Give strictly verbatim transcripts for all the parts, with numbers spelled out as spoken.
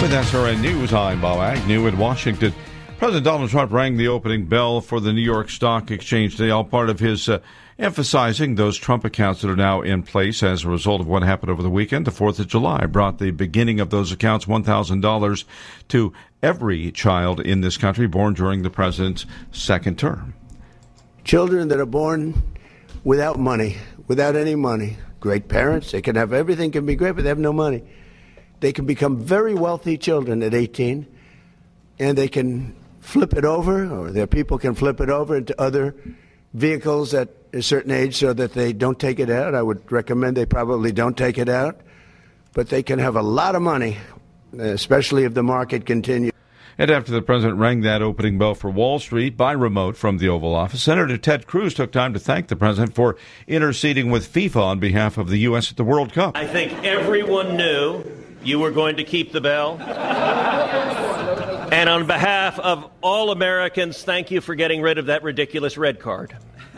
With S R N News, I'm Bob Agnew in Washington. President Donald Trump rang the opening bell for the New York Stock Exchange today, all part of his uh, emphasizing those Trump accounts that are now in place as a result of what happened over the weekend. The fourth of July brought the beginning of those accounts, one thousand dollars to every child in this country born during the president's second term. Children that are born without money, without any money, great parents, they can have everything, can be great, but they have no money. They can become very wealthy children at eighteen, and they can flip it over, or their people can flip it over into other vehicles at a certain age so that they don't take it out. I would recommend they probably don't take it out, but they can have a lot of money, especially if the market continues. And after the president rang that opening bell for Wall Street by remote from the Oval Office, Senator Ted Cruz took time to thank the president for interceding with FIFA on behalf of the U S at the World Cup. I think everyone knew you were going to keep the bell. And on behalf of all Americans, thank you for getting rid of that ridiculous red card.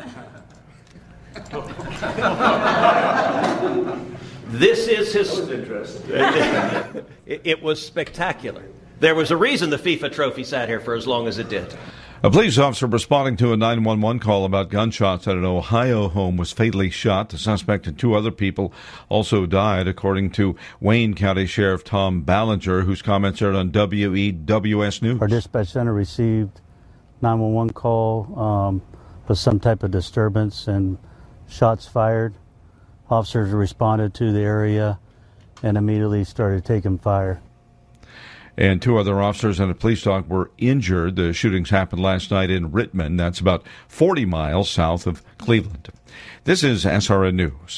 This is his... it, it was spectacular. There was a reason the FIFA trophy sat here for as long as it did. A police officer responding to a nine one one call about gunshots at an Ohio home was fatally shot. The suspect and two other people also died, according to Wayne County Sheriff Tom Ballinger, whose comments aired on W E W S News. Our dispatch center received nine one one call um, for some type of disturbance and shots fired. Officers responded to the area and immediately started taking fire. And two other officers and a police dog were injured. The shootings happened last night in Rittman. That's about forty miles south of Cleveland. This is S R N News.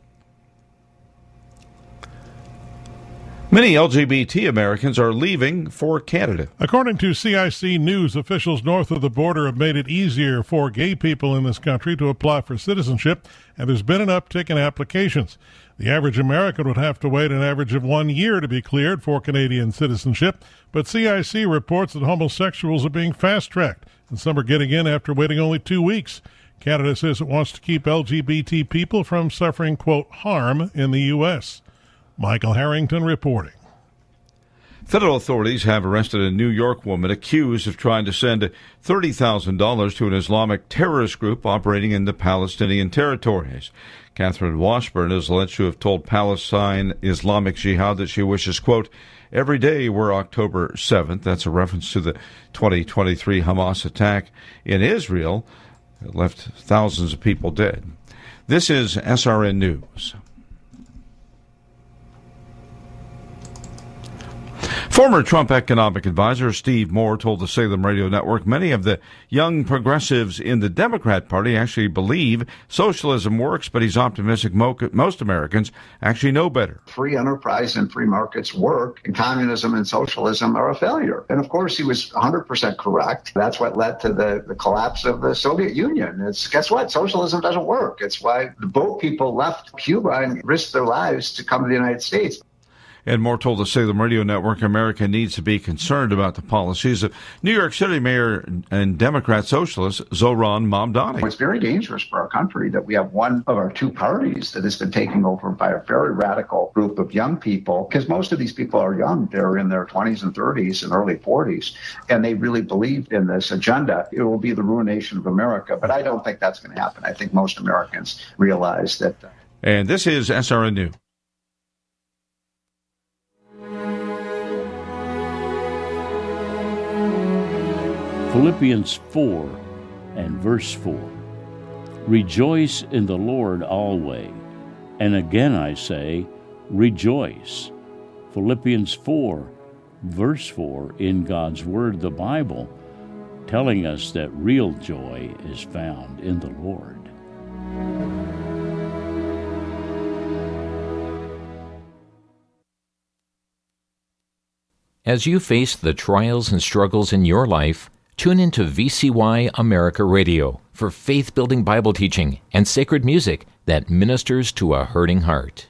Many L G B T Americans are leaving for Canada. According to C I C News, officials north of the border have made it easier for gay people in this country to apply for citizenship, and there's been an uptick in applications. The average American would have to wait an average of one year to be cleared for Canadian citizenship, but C I C reports that homosexuals are being fast-tracked, and some are getting in after waiting only two weeks. Canada says it wants to keep L G B T people from suffering, quote, harm in the U S Michael Harrington reporting. Federal authorities have arrested a New York woman accused of trying to send thirty thousand dollars to an Islamic terrorist group operating in the Palestinian territories. Catherine Washburn is alleged to have told Palestine Islamic Jihad that she wishes, quote, every day were October seventh. That's a reference to the twenty twenty-three Hamas attack in Israel. It left thousands of people dead. This is S R N News. Former Trump economic advisor Steve Moore told the Salem Radio Network many of the young progressives in the Democrat Party actually believe socialism works, but he's optimistic most Americans actually know better. Free enterprise and free markets work, and communism and socialism are a failure. And of course, he was one hundred percent correct. That's what led to the, the collapse of the Soviet Union. It's, guess what? Socialism doesn't work. It's why the boat people left Cuba and risked their lives to come to the United States. And Moore told the Salem Radio Network America needs to be concerned about the policies of New York City Mayor and Democrat socialist Zohran Mamdani. It's very dangerous for our country that we have one of our two parties that has been taken over by a very radical group of young people, because most of these people are young. They're in their twenties and thirties and early forties, and they really believe in this agenda. It will be the ruination of America, but I don't think that's going to happen. I think most Americans realize that. And this is S R N News. Philippians four and verse four. Rejoice in the Lord always. And again I say, rejoice. Philippians four, verse four in God's Word, the Bible, telling us that real joy is found in the Lord. As you face the trials and struggles in your life, tune into V C Y America Radio for faith-building Bible teaching and sacred music that ministers to a hurting heart.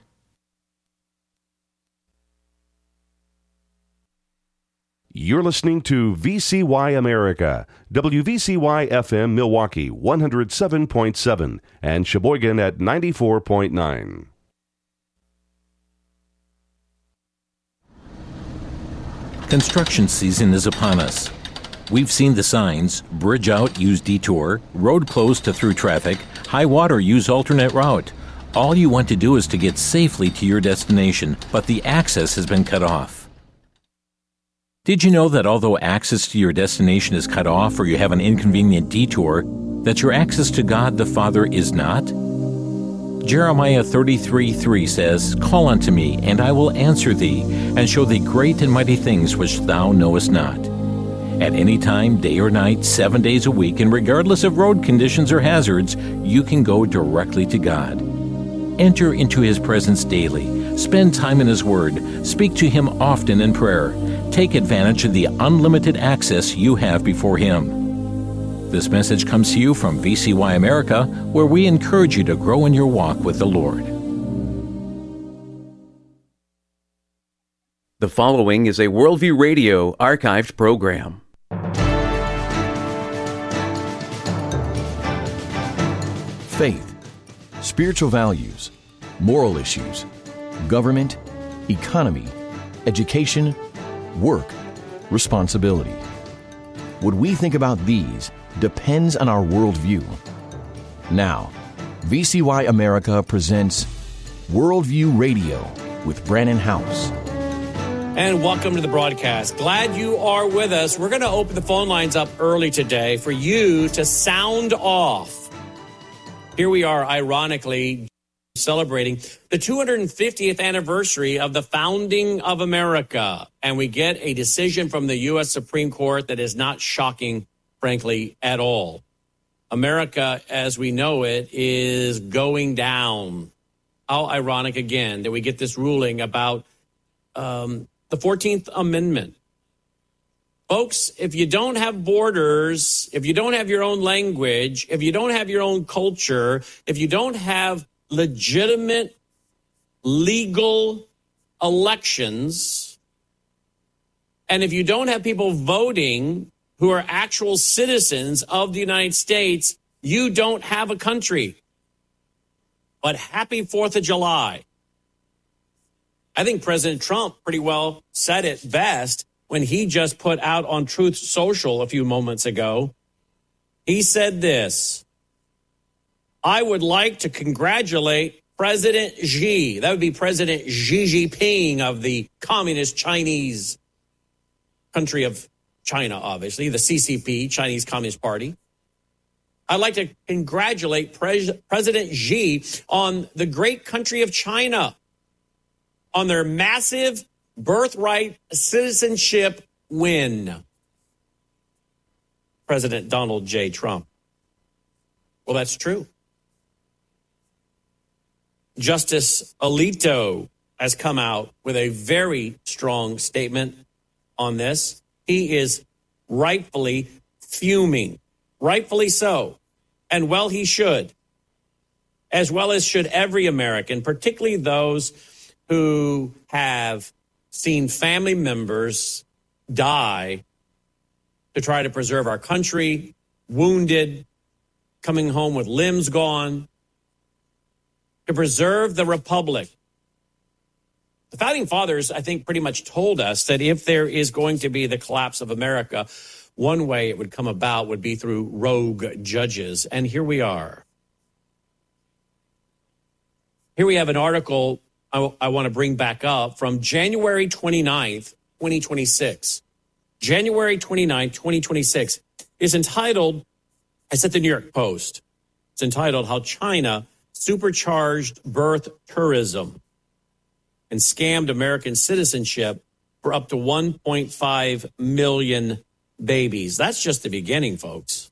You're listening to V C Y America, W V C Y F M Milwaukee one oh seven point seven and Sheboygan at ninety-four point nine. Construction season is upon us. We've seen the signs: bridge out, use detour; road closed to through traffic; high water, use alternate route. All you want to do is to get safely to your destination, but the access has been cut off. Did you know that although access to your destination is cut off or you have an inconvenient detour, that your access to God the Father is not? Jeremiah thirty-three three says, "Call unto me, and I will answer thee, and show thee great and mighty things which thou knowest not." At any time, day or night, seven days a week, and regardless of road conditions or hazards, you can go directly to God. Enter into His presence daily. Spend time in His Word. Speak to Him often in prayer. Take advantage of the unlimited access you have before Him. This message comes to you from V C Y America, where we encourage you to grow in your walk with the Lord. The following is a Worldview Radio archived program. Faith, spiritual values, moral issues, government, economy, education, work, responsibility. What we think about these depends on our worldview. Now, V C Y America presents Worldview Radio with Brannon House. And welcome to the broadcast. Glad you are with us. We're going to open the phone lines up early today for you to sound off. Here we are, ironically, celebrating the two hundred fiftieth anniversary of the founding of America. And we get a decision from the U S Supreme Court that is not shocking, frankly, at all. America, as we know it, is going down. How ironic, again, that we get this ruling about um, the fourteenth Amendment. Folks, if you don't have borders, if you don't have your own language, if you don't have your own culture, if you don't have legitimate, legal elections, and if you don't have people voting who are actual citizens of the United States, you don't have a country. But happy fourth of July. I think President Trump pretty well said it best when he just put out on Truth Social a few moments ago. He said this: "I would like to congratulate President Xi." That would be President Xi Jinping of the Communist Chinese country of China, obviously, the C C P, Chinese Communist Party. "I'd like to congratulate Pres- President Xi on the great country of China, on their massive birthright citizenship win." President Donald J. Trump. Well, that's true. Justice Alito has come out with a very strong statement on this. He is rightfully fuming, rightfully so, and well, he should, as well as should every American, particularly those who have seen family members die to try to preserve our country, wounded, coming home with limbs gone, to preserve the republic. The Founding Fathers, I think, pretty much told us that if there is going to be the collapse of America, one way it would come about would be through rogue judges. And here we are. Here we have an article I, I want to bring back up from January twenty-ninth, twenty twenty-six. January twenty-ninth, twenty twenty-six is entitled, it's at the New York Post. It's entitled, "How China Supercharged Birth Tourism and Scammed American Citizenship for Up to one point five million babies." That's just the beginning, folks.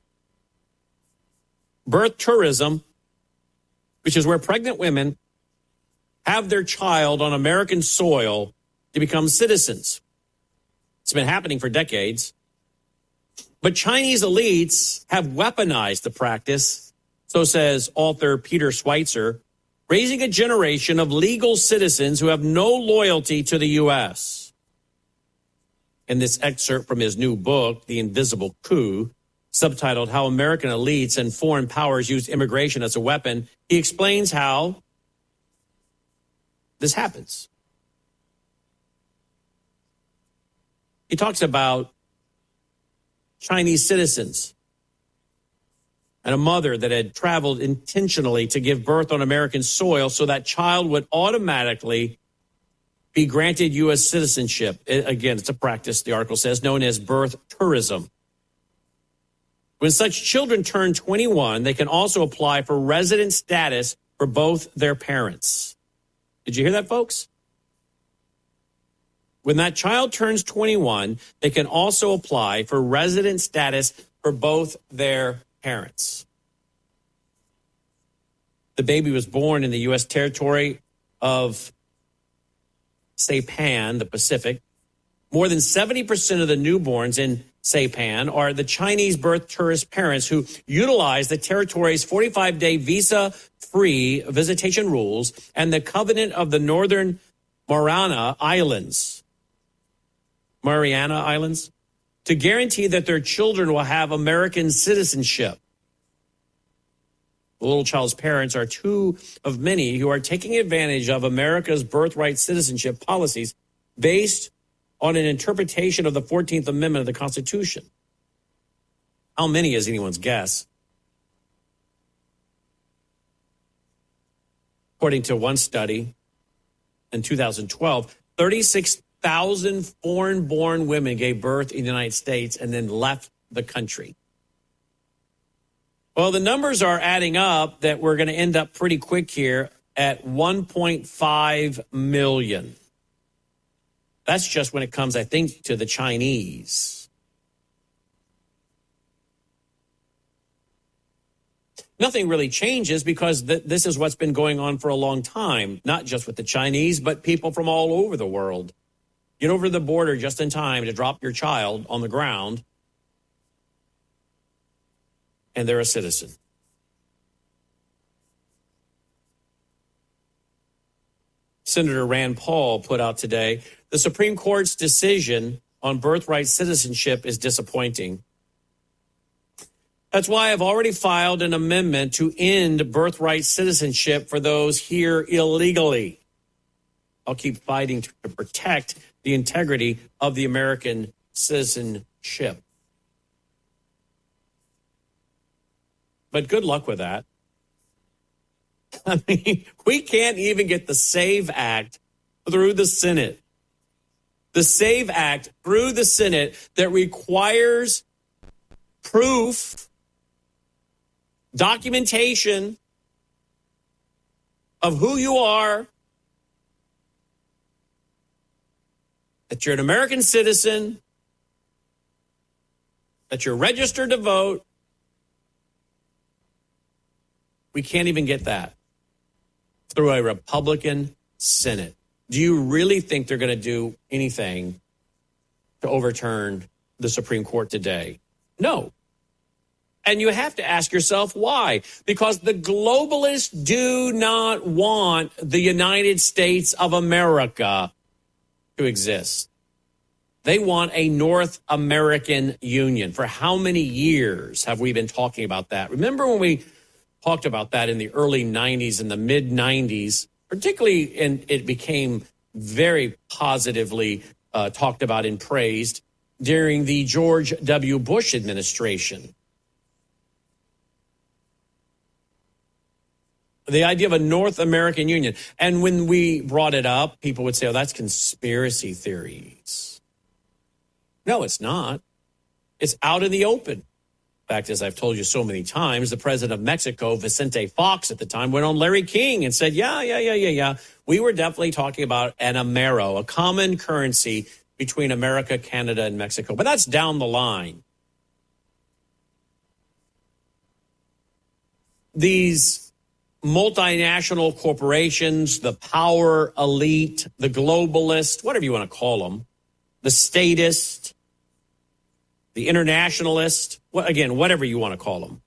Birth tourism, which is where pregnant women have their child on American soil to become citizens. It's been happening for decades. But Chinese elites have weaponized the practice, so says author Peter Schweitzer, raising a generation of legal citizens who have no loyalty to the U S. In this excerpt from his new book, The Invisible Coup, subtitled "How American Elites and Foreign Powers Use Immigration as a Weapon," he explains how this happens. He talks about Chinese citizens and a mother that had traveled intentionally to give birth on American soil so that child would automatically be granted U S citizenship. It, again, it's a practice, the article says, known as birth tourism. When such children turn twenty-one, they can also apply for resident status for both their parents. Did you hear that, folks? When that child turns twenty-one, they can also apply for resident status for both their parents. The baby was born in the U S territory of Saipan, the Pacific. More than seventy percent of the newborns in Saipan are the Chinese birth tourist parents who utilize the territory's forty-five day visa-free visitation rules and the covenant of the Northern Mariana Islands, Mariana Islands, to guarantee that their children will have American citizenship. The little child's parents are two of many who are taking advantage of America's birthright citizenship policies based on an interpretation of the fourteenth Amendment of the Constitution. How many is anyone's guess? According to one study in two thousand twelve, thirty-six thousand foreign-born women gave birth in the United States and then left the country. Well, the numbers are adding up that we're going to end up pretty quick here at one point five million. That's just when it comes, I think, to the Chinese. Nothing really changes because th- this is what's been going on for a long time, not just with the Chinese, but people from all over the world. Get over the border just in time to drop your child on the ground, and they're a citizen. Senator Rand Paul put out today, the Supreme Court's decision on birthright citizenship is disappointing. That's why I've already filed an amendment to end birthright citizenship for those here illegally. I'll keep fighting to protect the integrity of the American citizenship. But good luck with that. I mean, we can't even get the SAVE Act through the Senate. The SAVE Act through the Senate that requires proof, documentation of who you are, that you're an American citizen, that you're registered to vote. We can't even get that through a Republican Senate. Do you really think they're going to do anything to overturn the Supreme Court today? No. And you have to ask yourself why. Because the globalists do not want the United States of America to exist. They want a North American Union. For how many years have we been talking about that? Remember when we talked about that in the early nineties and the mid nineties, particularly, and it became very positively uh, talked about and praised during the George W. Bush administration. The idea of a North American Union. And when we brought it up, people would say, oh, that's conspiracy theories. No, it's not. It's out in the open. In fact, as I've told you so many times, the president of Mexico, Vicente Fox at the time, went on Larry King and said, yeah, yeah, yeah, yeah, yeah. We were definitely talking about an Amero, a common currency between America, Canada, and Mexico. But that's down the line. These multinational corporations, the power elite, the globalist, whatever you want to call them, the statist, the internationalist, again, whatever you want to call them.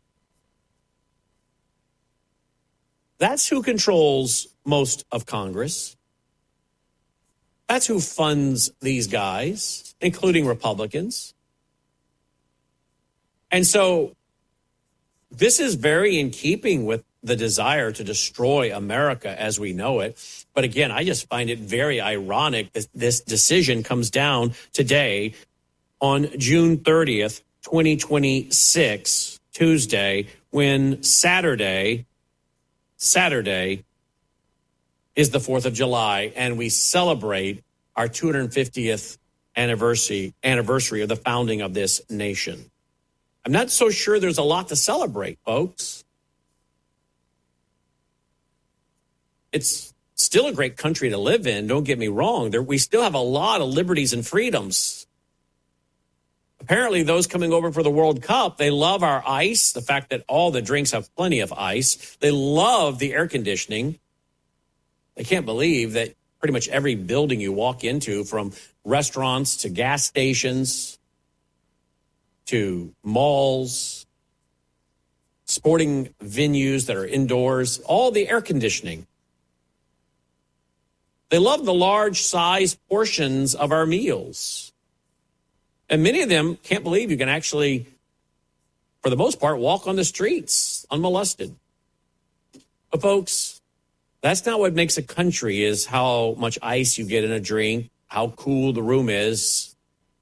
That's who controls most of Congress. That's who funds these guys, including Republicans. And so this is very in keeping with the desire to destroy America as we know it. But again, I just find it very ironic that this decision comes down today on June thirtieth, twenty twenty-six, Tuesday, when Saturday, Saturday is the fourth of July, and we celebrate our two hundred fiftieth anniversary, anniversary of the founding of this nation. I'm not so sure there's a lot to celebrate, folks. It's still a great country to live in, don't get me wrong. There, we still have a lot of liberties and freedoms. Apparently, those coming over for the World Cup, they love our ice, the fact that all the drinks have plenty of ice. They love the air conditioning. They can't believe that pretty much every building you walk into, from restaurants to gas stations to malls, sporting venues that are indoors, all the air conditioning. They love the large size portions of our meals. And many of them can't believe you can actually, for the most part, walk on the streets unmolested. But folks, that's not what makes a country, is how much ice you get in a drink, how cool the room is,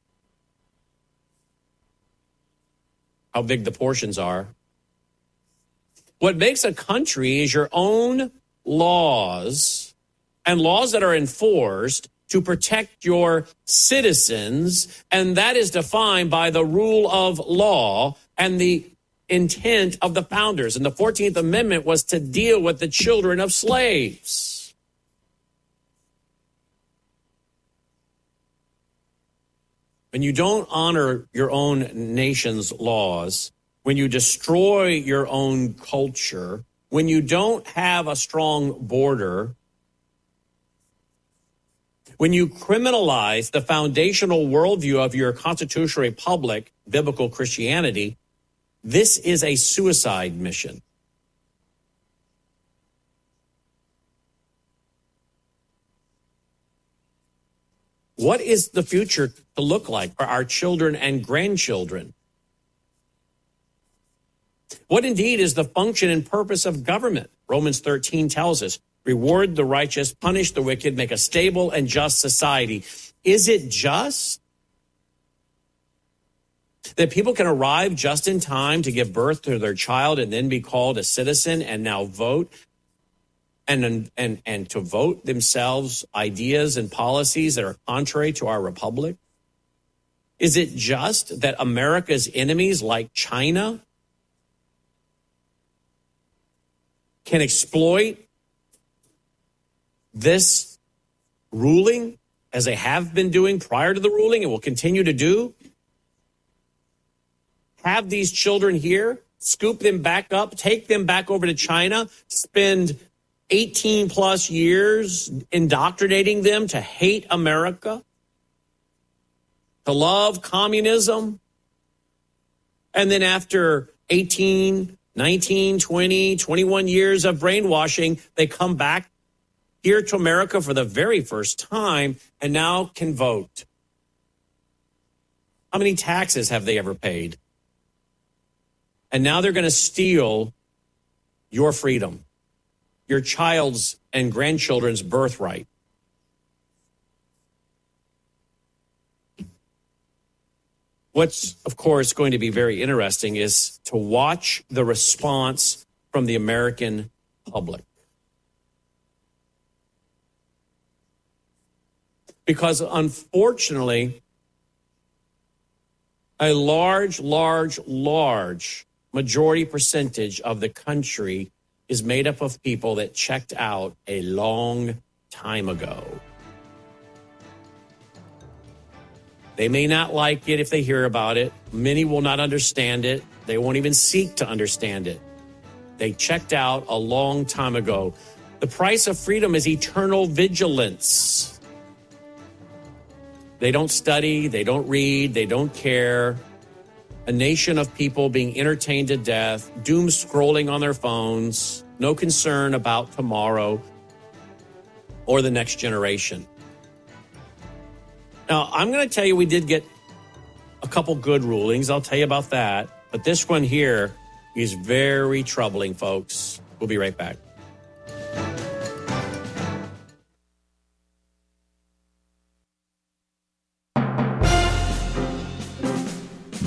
how big the portions are. What makes a country is your own laws, and laws that are enforced to protect your citizens, and that is defined by the rule of law and the intent of the founders. And the fourteenth Amendment was to deal with the children of slaves. When you don't honor your own nation's laws, when you destroy your own culture, when you don't have a strong border, when you criminalize the foundational worldview of your constitutional republic, biblical Christianity, this is a suicide mission. What is the future to look like for our children and grandchildren? What indeed is the function and purpose of government? Romans thirteen tells us, reward the righteous, punish the wicked, make a stable and just society. Is it just that people can arrive just in time to give birth to their child and then be called a citizen and now vote and, and, and to vote themselves ideas and policies that are contrary to our republic? Is it just that America's enemies like China can exploit this ruling as they have been doing prior to the ruling and will continue to do? Have these children here, scoop them back up, take them back over to China, spend eighteen plus years indoctrinating them to hate America, to love communism, and then after eighteen, nineteen, twenty, twenty-one years of brainwashing, they come back here to America for the very first time and now can vote. How many taxes have they ever paid? And now they're going to steal your freedom, your child's and grandchildren's birthright. What's, of course, going to be very interesting is to watch the response from the American public. Because unfortunately, a large, large, large majority percentage of the country is made up of people that checked out a long time ago. They may not like it if they hear about it. Many will not understand it. They won't even seek to understand it. They checked out a long time ago. The price of freedom is eternal vigilance. They don't study, they don't read, they don't care. A nation of people being entertained to death, doom scrolling on their phones, no concern about tomorrow or the next generation. Now, I'm going to tell you we did get a couple good rulings. I'll tell you about that. But this one here is very troubling, folks. We'll be right back.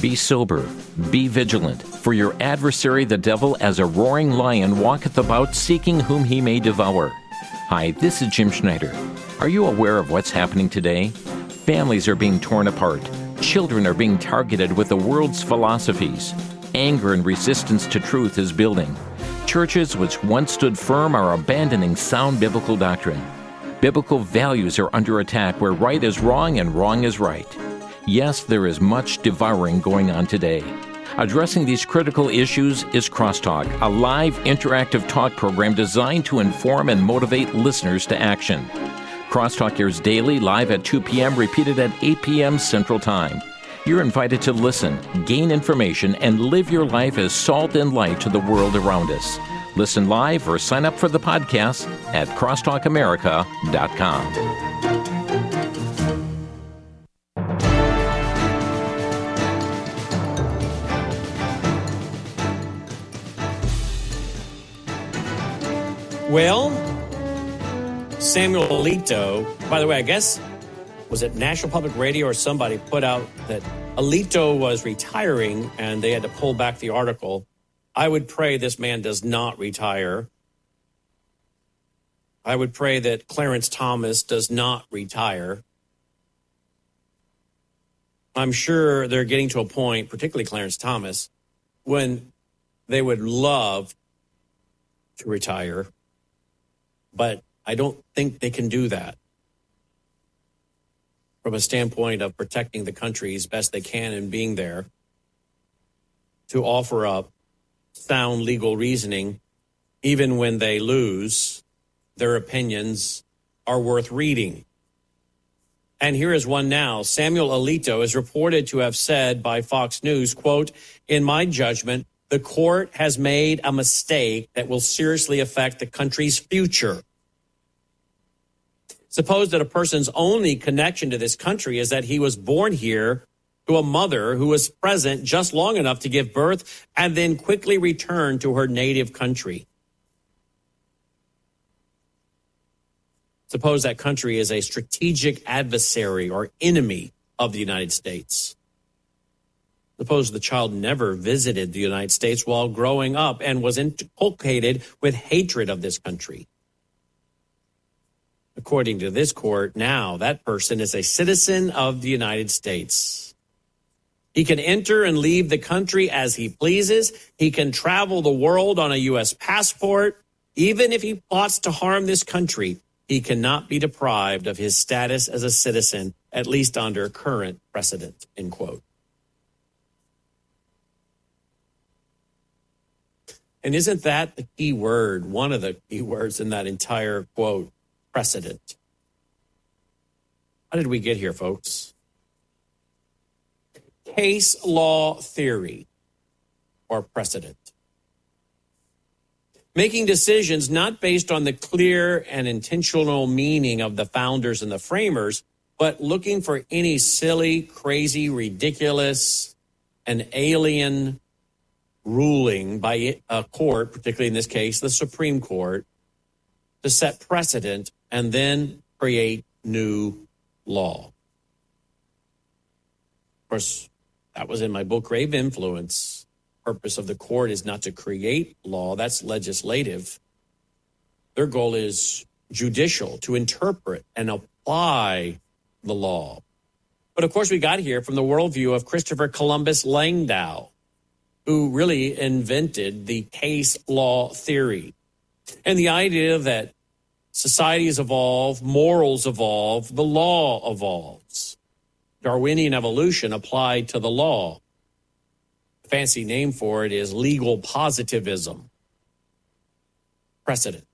Be sober, be vigilant, for your adversary the devil as a roaring lion walketh about seeking whom he may devour. Hi, this is Jim Schneider. Are you aware of what's happening today? Families are being torn apart. Children are being targeted with the world's philosophies. Anger and resistance to truth is building. Churches which once stood firm are abandoning sound biblical doctrine. Biblical values are under attack where right is wrong and wrong is right. Yes, there is much devouring going on today. Addressing these critical issues is Crosstalk, a live interactive talk program designed to inform and motivate listeners to action. Crosstalk airs daily, live at two p.m., repeated at eight p.m. Central Time. You're invited to listen, gain information, and live your life as salt and light to the world around us. Listen live or sign up for the podcast at crosstalk america dot com. Well, Samuel Alito, by the way, I guess, was it National Public Radio or somebody put out that Alito was retiring and they had to pull back the article. I would pray this man does not retire. I would pray that Clarence Thomas does not retire. I'm sure they're getting to a point, particularly Clarence Thomas, when they would love to retire, but I don't think they can do that from a standpoint of protecting the country as best they can and being there to offer up sound legal reasoning. Even when they lose, their opinions are worth reading. And here is one now. Samuel Alito is reported to have said by Fox News, quote, "In my judgment, the court has made a mistake that will seriously affect the country's future. Suppose that a person's only connection to this country is that he was born here to a mother who was present just long enough to give birth and then quickly returned to her native country. Suppose that country is a strategic adversary or enemy of the United States. Suppose the child never visited the United States while growing up and was inculcated with hatred of this country. According to this court, now that person is a citizen of the United States. He can enter and leave the country as he pleases. He can travel the world on a U S passport. Even if he plots to harm this country, he cannot be deprived of his status as a citizen, at least under current precedent," end quote. And isn't that the key word, one of the key words in that entire quote? Precedent. How did we get here, folks? Case law theory or precedent. Making decisions not based on the clear and intentional meaning of the founders and the framers, but looking for any silly, crazy, ridiculous, and alien ruling by a court, particularly in this case, the Supreme Court, to set precedent and then create new law. Of course, that was in my book, Grave Influence. Purpose of the court is not to create law. That's legislative. Their goal is judicial, to interpret and apply the law. But of course, we got here from the worldview of Christopher Columbus Langdau, who really invented the case law theory. And the idea that societies evolve, morals evolve, the law evolves. Darwinian evolution applied to the law. The fancy name for it is legal positivism. Precedent.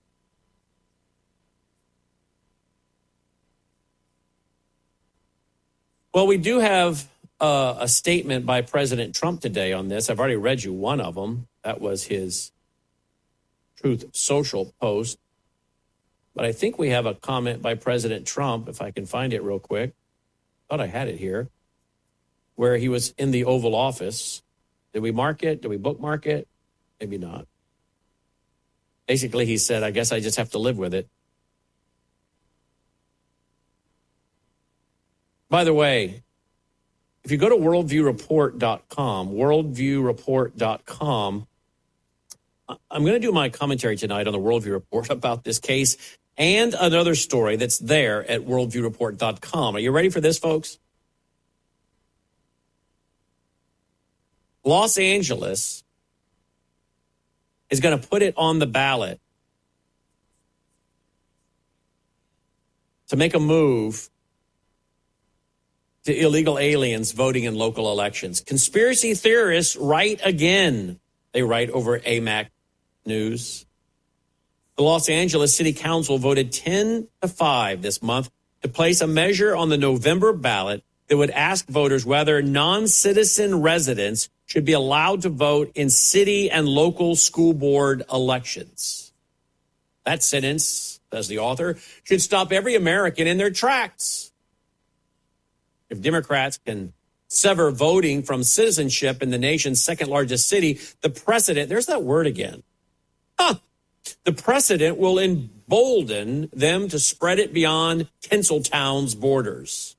Well, we do have uh, a statement by President Trump today on this. I've already read you one of them. That was his Truth Social post. But I think we have a comment by President Trump, if I can find it real quick. Thought I had it here, where he was in the Oval Office. Did we mark it? Did we bookmark it? Maybe not. Basically, he said, I guess I just have to live with it. By the way, if you go to worldview report dot com, worldview report dot com, I'm going to do my commentary tonight on the Worldview Report about this case and another story that's there at worldview report dot com. Are you ready for this, folks? Los Angeles is going to put it on the ballot to make a move to illegal aliens voting in local elections. Conspiracy theorists write again. They write over A M A C News. The Los Angeles City Council voted ten to five this month to place a measure on the November ballot that would ask voters whether non-citizen residents should be allowed to vote in city and local school board elections. That sentence, says the author, should stop every American in their tracks. If Democrats can sever voting from citizenship in the nation's second largest city, the precedent, there's that word again. Huh. The precedent will embolden them to spread it beyond Tinseltown's borders.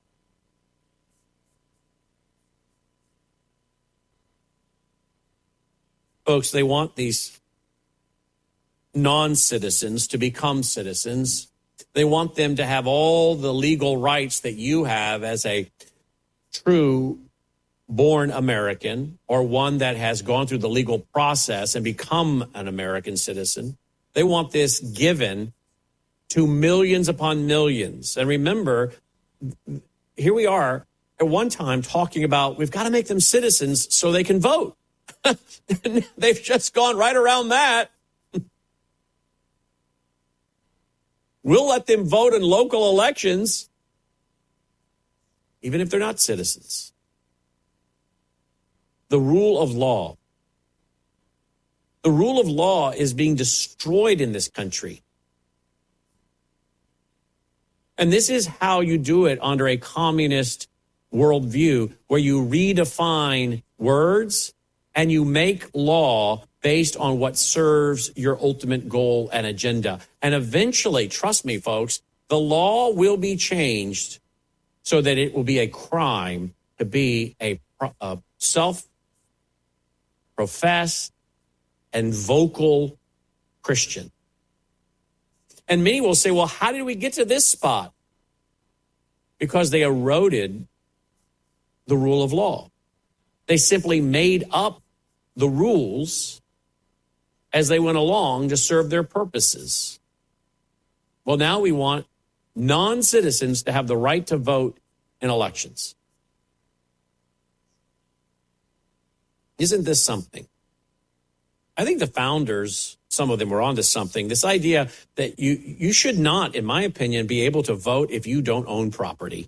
Folks, they want these non-citizens to become citizens. They want them to have all the legal rights that you have as a true born American or one that has gone through the legal process and become an American citizen. They want this given to millions upon millions. And remember, here we are at one time talking about we've got to make them citizens so they can vote. They've just gone right around that. We'll let them vote in local elections, even if they're not citizens. The rule of law. The rule of law is being destroyed in this country. And this is how you do it under a communist worldview, where you redefine words and you make law based on what serves your ultimate goal and agenda. And eventually, trust me, folks, the law will be changed so that it will be a crime to be a, a self-professed and vocal Christian. And many will say, well, how did we get to this spot? Because they eroded the rule of law. They simply made up the rules as they went along to serve their purposes. Well, now we want non-citizens to have the right to vote in elections. Isn't this something? I think the founders, some of them were onto something. This idea that you, you should not, in my opinion, be able to vote if you don't own property.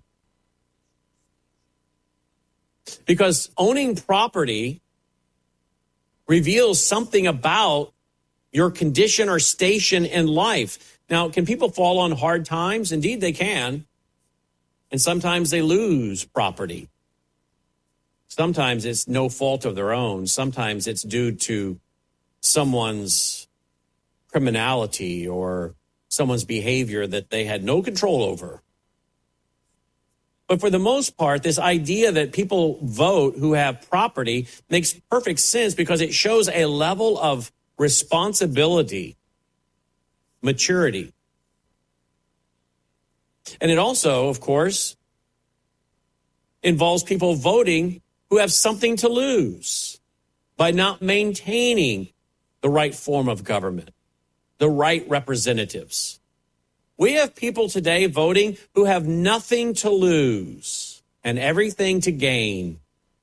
Because owning property reveals something about your condition or station in life. Now, can people fall on hard times? Indeed, they can. And sometimes they lose property. Sometimes it's no fault of their own. Sometimes it's due to someone's criminality or someone's behavior that they had no control over. But for the most part, this idea that people vote who have property makes perfect sense because it shows a level of responsibility, maturity. And it also, of course, involves people voting who have something to lose by not maintaining the right form of government, the right representatives. We have people today voting who have nothing to lose and everything to gain.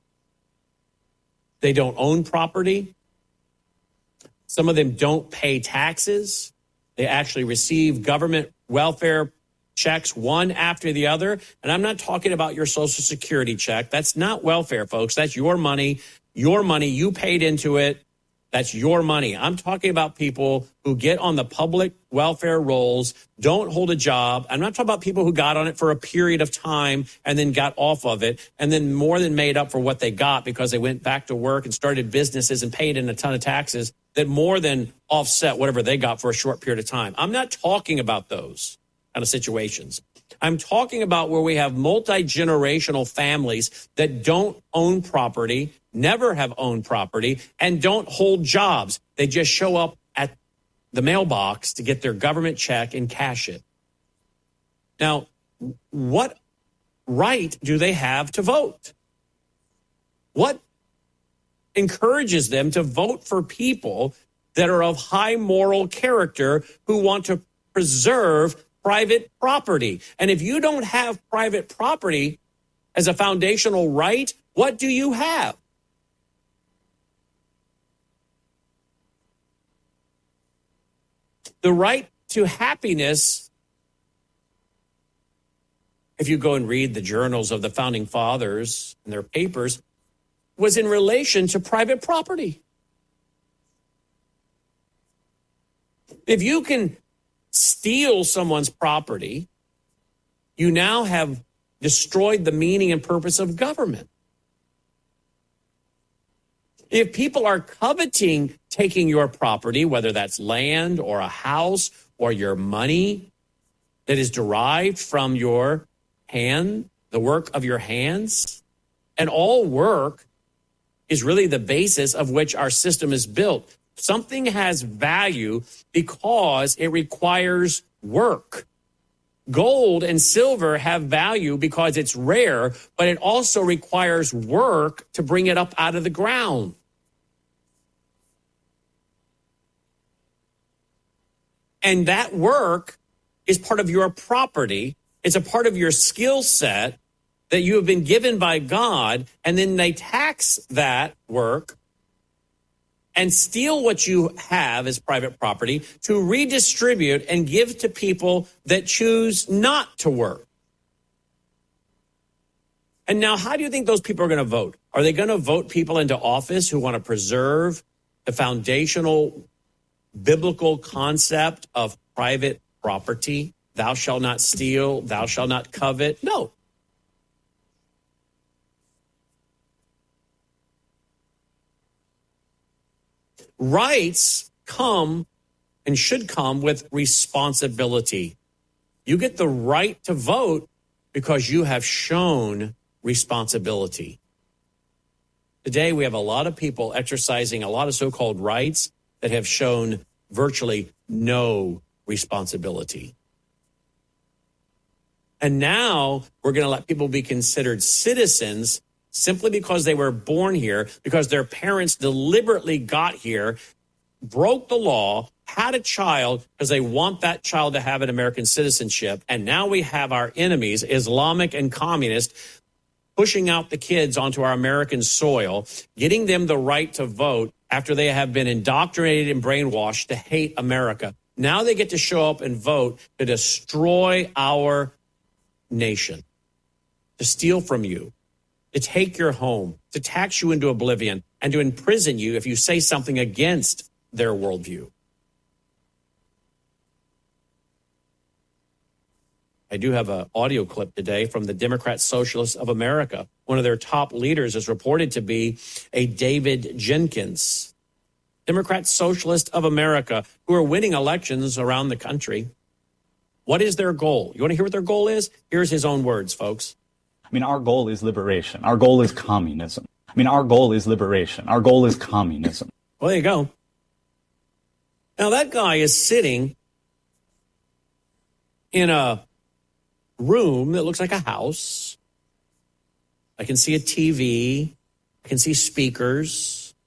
They don't own property. Some of them don't pay taxes. They actually receive government welfare checks one after the other. And I'm not talking about your Social Security check. That's not welfare, folks. That's your money. Your money. You paid into it. That's your money. I'm talking about people who get on the public welfare rolls, don't hold a job. I'm not talking about people who got on it for a period of time and then got off of it and then more than made up for what they got because they went back to work and started businesses and paid in a ton of taxes that more than offset whatever they got for a short period of time. I'm not talking about those kind of situations. I'm talking about where we have multi-generational families that don't own property, never have owned property, and don't hold jobs. They just show up at the mailbox to get their government check and cash it. Now, what right do they have to vote? What encourages them to vote for people that are of high moral character who want to preserve private property? And if you don't have private property as a foundational right, what do you have? The right to happiness, if you go and read the journals of the founding fathers and their papers, was in relation to private property. If you can steal someone's property, you now have destroyed the meaning and purpose of government. If people are coveting taking your property, whether that's land or a house or your money that is derived from your hand, the work of your hands, and all work is really the basis of which our system is built. Something has value because it requires work. Gold and silver have value because it's rare, but it also requires work to bring it up out of the ground. And that work is part of your property. It's a part of your skill set that you have been given by God, and then they tax that work and steal what you have as private property to redistribute and give to people that choose not to work. And now, how do you think those people are going to vote? Are they going to vote people into office who want to preserve the foundational biblical concept of private property? Thou shalt not steal, thou shalt not covet. No. Rights come and should come with responsibility. You get the right to vote because you have shown responsibility. Today, we have a lot of people exercising a lot of so-called rights that have shown virtually no responsibility. And now we're going to let people be considered citizens simply because they were born here, because their parents deliberately got here, broke the law, had a child because they want that child to have an American citizenship. And now we have our enemies, Islamic and communist, pushing out the kids onto our American soil, getting them the right to vote after they have been indoctrinated and brainwashed to hate America. Now they get to show up and vote to destroy our nation, to steal from you, to take your home, to tax you into oblivion, and to imprison you if you say something against their worldview. I do have an audio clip today from the Democrat Socialists of America. One of their top leaders is reported to be a David Jenkins. Democrat Socialists of America, who are winning elections around the country. What is their goal? You want to hear what their goal is? Here's his own words, folks. I mean, our goal is liberation. Our goal is communism. I mean, our goal is liberation. Our goal is communism. Well, there you go. Now, that guy is sitting in a room that looks like a house. I can see a T V. I can see speakers.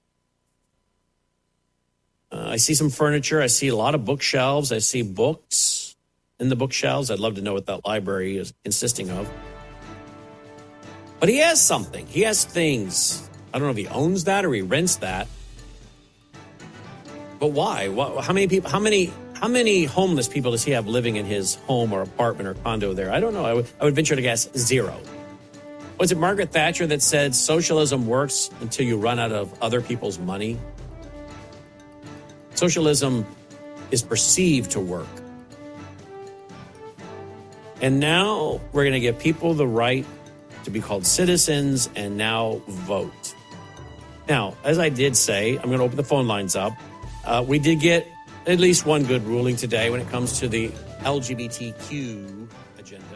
Uh, I see some furniture. I see a lot of bookshelves. I see books in the bookshelves. I'd love to know what that library is consisting of. But he has something. He has things. I don't know if he owns that or he rents that. But why? What, how many people, how many, how many homeless people does he have living in his home or apartment or condo there? I don't know. I would, I would venture to guess zero. Was it Margaret Thatcher that said socialism works until you run out of other people's money? Socialism is perceived to work. And now we're going to give people the right to be called citizens and now vote. Now, as I did say, I'm going to open the phone lines up. Uh, we did get at least one good ruling today when it comes to the L G B T Q agenda.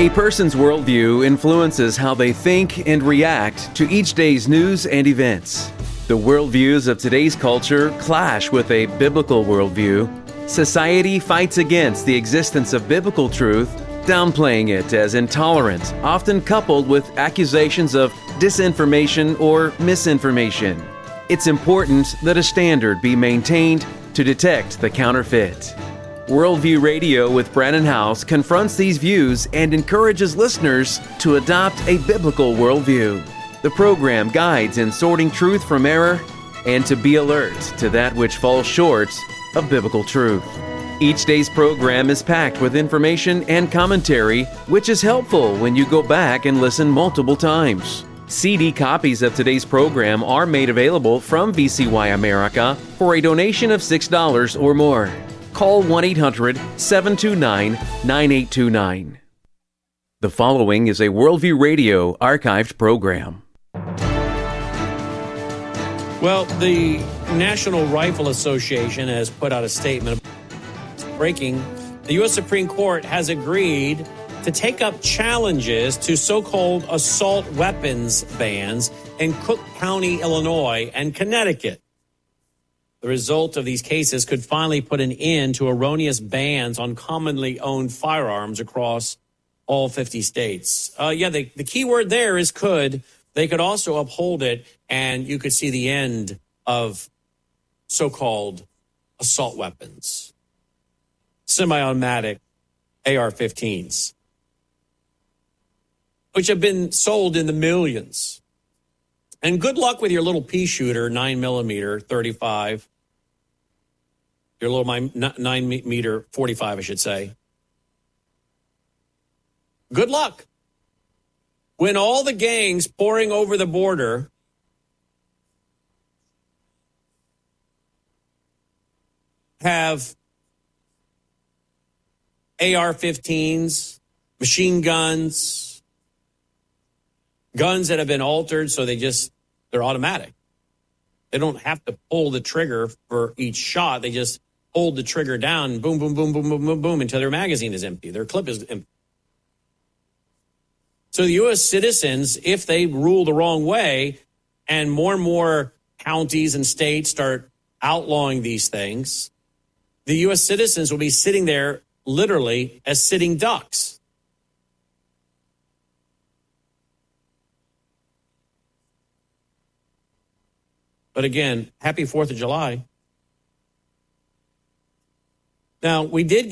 A person's worldview influences how they think and react to each day's news and events. The worldviews of today's culture clash with a biblical worldview. Society fights against the existence of biblical truth, downplaying it as intolerant, often coupled with accusations of disinformation or misinformation. It's important that a standard be maintained to detect the counterfeit. Worldview Radio with Brannon Howse confronts these views and encourages listeners to adopt a biblical worldview. The program guides in sorting truth from error and to be alert to that which falls short of biblical truth. Each day's program is packed with information and commentary, which is helpful when you go back and listen multiple times. C D copies of today's program are made available from V C Y America for a donation of six dollars or more. Call one eight hundred, seven two nine, nine eight two nine. The following is a Worldview Radio archived program. Well, the National Rifle Association has put out a statement. Breaking, the U S Supreme Court has agreed to take up challenges to so-called assault weapons bans in Cook County, Illinois, and Connecticut. The result of these cases could finally put an end to erroneous bans on commonly owned firearms across all fifty states. Uh, yeah, the, the key word there is could. They could also uphold it, and you could see the end of so-called assault weapons, semi-automatic A R fifteens, which have been sold in the millions. And good luck with your little pea shooter, nine millimeter, thirty-five. Your little nine meter, forty-five, I should say. Good luck. When all the gangs pouring over the border have A R fifteens, machine guns, guns that have been altered so they just, they're automatic. They don't have to pull the trigger for each shot. They just hold the trigger down, boom, boom, boom, boom, boom, boom, boom, until their magazine is empty. Their clip is empty. So the U S citizens, if they rule the wrong way and more and more counties and states start outlawing these things, the U S citizens will be sitting there literally as sitting ducks. But again, happy fourth of July. Now, we did